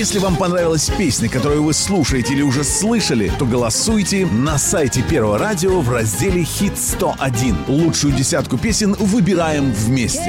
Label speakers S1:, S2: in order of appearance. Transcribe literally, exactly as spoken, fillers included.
S1: Если вам понравилась песня, которую вы слушаете или уже слышали, то голосуйте на сайте Первого радио в разделе «Хит сто один». Лучшую десятку песен выбираем вместе.